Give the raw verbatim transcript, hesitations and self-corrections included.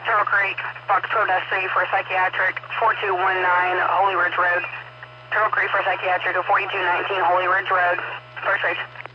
Turtle Creek, Foxtrot three for psychiatric, four two one nine Holy Ridge Road. Turtle Creek for psychiatric, forty-two nineteen Holy Ridge Road. First race.